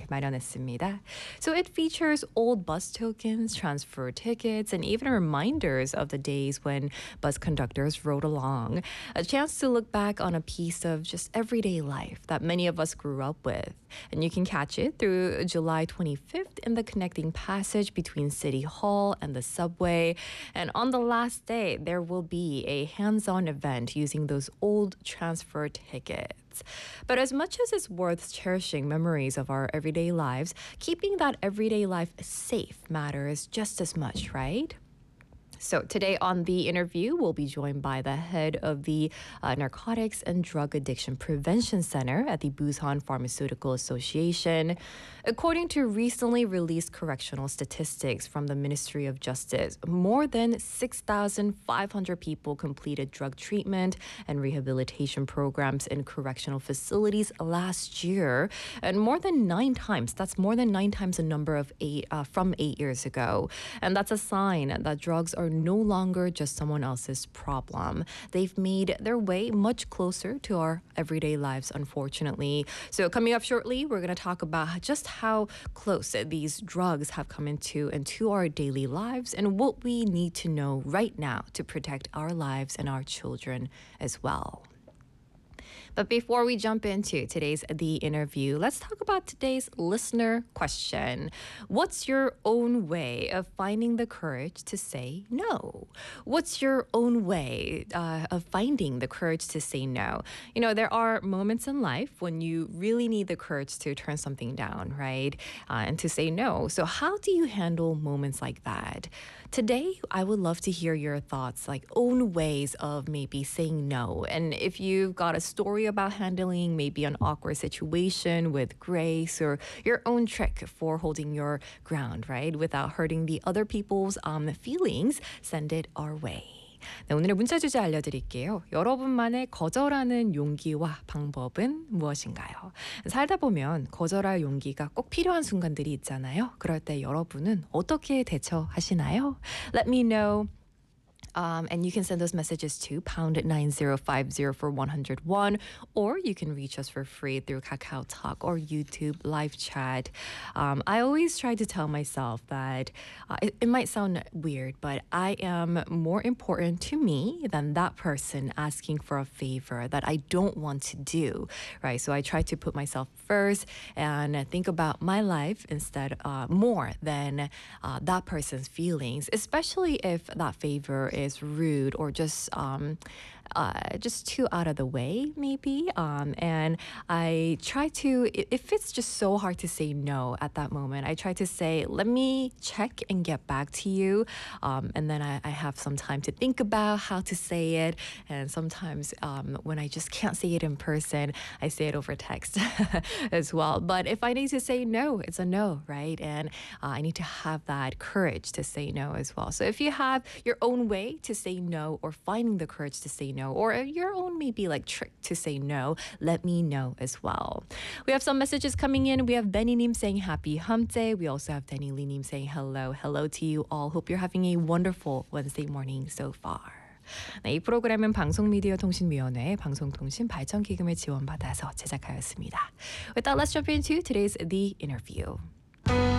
마련했습니다. So it features old bus tokens, transfer tickets, and even reminders of the days when bus conductors rode along. A chance to look back on a piece of just everyday life that many of us grew up with. And you can catch it through July 25th in the connecting passage between City Hall and the subway. And on the last day, there will be a hands-on event using those old transfer tickets. But as much as it's worth cherishing memories of our everyday lives, keeping that everyday life safe matters just as much, right? So today on the interview, we'll be joined by the head of the Narcotics and Drug Addiction Prevention Center at the Busan Pharmaceutical Association. According to recently released correctional statistics from the Ministry of Justice, more than 6,500 people completed drug treatment and rehabilitation programs in correctional facilities last year, and that's more than 9 times the number of from 8 years ago. And that's a sign that drugs are no longer just someone else's problem. They've made their way much closer to our everyday lives, unfortunately. So coming up shortly, we're going to talk about just how close these drugs have come into our daily lives and what we need to know right now to protect our lives and our children as well. But before we jump into today's The Interview, let's talk about today's listener question. What's your own way of finding the courage to say no? What's your own way of finding the courage to say no? You know, there are moments in life when you really need the courage to turn something down, right? And to say no. So how do you handle moments like that? Today, I would love to hear your thoughts, like own ways of maybe saying no. And if you've got a story about handling maybe an awkward situation with grace, or your own trick for holding your ground, right? Without hurting the other people's feelings, send it our way. 네, 오늘의 문자 주제 알려드릴게요. 여러분만의 거절하는 용기와 방법은 무엇인가요? 살다 보면 거절할 용기가 꼭 필요한 순간들이 있잖아요. 그럴 때 여러분은 어떻게 대처하시나요? Let me know. And you can send those messages to pound 9050 for 101, or you can reach us for free through Kakao Talk or YouTube live chat. I always try to tell myself that it might sound weird, but I am more important to me than that person asking for a favor that I don't want to do, right? So I try to put myself first and think about my life instead more than that person's feelings, especially if that favor is rude or just too out of the way, maybe. And I try to, if it's just so hard to say no at that moment, I try to say, let me check and get back to you. And then I have some time to think about how to say it. And sometimes when I just can't say it in person, I say it over text as well. But if I need to say no, it's a no, right? And I need to have that courage to say no as well. So if you have your own way to say no, or finding the courage to say no, or your own maybe like trick to say no, let me know as well. We have some messages coming in. We have Benny Nim saying happy hump day. We also have Danny Lee Nim saying hello to you all. Hope you're having a wonderful Wednesday morning so far. 네, 이 프로그램은 방송미디어통신위원회 방송통신발전기금을 지원받아서 제작하였습니다. With that, let's jump into today's The Interview.